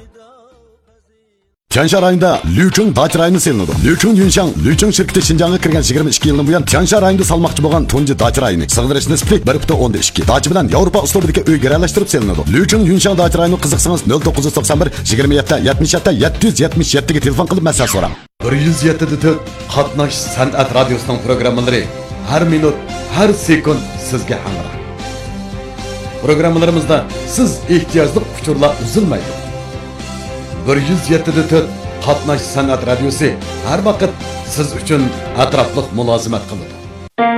Tiansha rayonida Lucheng dacha rayoni selinadi. Lucheng Yunshang, Lucheng şirketi Şinjan'a kirgan 22 yıldan buyon Tiansha rayonida salmoqchi bo'lgan tunji dacha rayoni. Sig'dirish nisbati 1.2. Dacha bilan Yevropa uslubidagi uy garalashtirib selinadi. Lucheng Yunshang dacha rayoni qiziqsangiz 0991 27 77 777 ga telefon qilib maslahat so'rang. 107.4 Qatnash san'at radiosining programmalari har minut, har sekund sizga hamroh. Programmalarimizda siz ehtiyojli uchurlar uzilmaydi. 107.4 Qatnash san'at radiosi har vaqt siz uchun atrofliq mulozimat qiladi.